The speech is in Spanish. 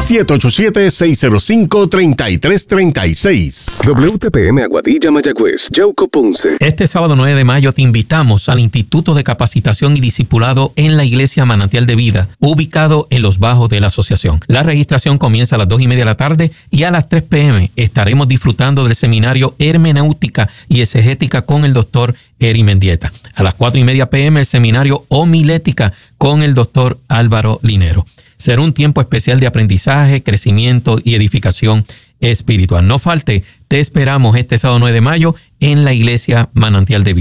787-605-3336. WTPM Aguadilla, Mayagüez, Yauco, Ponce. Este sábado 9 de mayo te invitamos al Instituto de Capacitación y Discipulado en la Iglesia Manantial de Vida, ubicado en los bajos de la asociación. La registración comienza a las 2:30 de la tarde y a las 3 p.m. estaremos disfrutando del seminario Hermenéutica y Exegética con el doctor Eri Mendieta. A las 4:30 p.m. el seminario Homilética con el doctor Álvaro Linero. Será un tiempo especial de aprendizaje, crecimiento y edificación espiritual. No falte, te esperamos este sábado 9 de mayo en la Iglesia Manantial de Vida.